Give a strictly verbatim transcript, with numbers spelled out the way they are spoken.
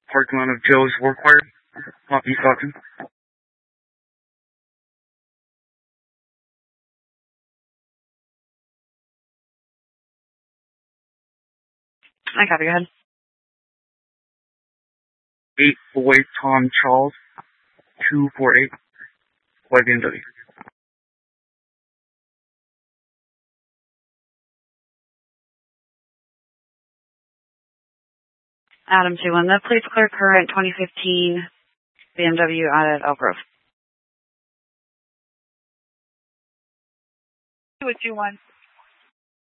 parking lot of Joe's Workwear, off East Stockton. I copy, go ahead. eight Boy Tom Charles, two four eight, white B M W. Adam two one, the police clear current twenty fifteen B M W out at Elk Grove. two one.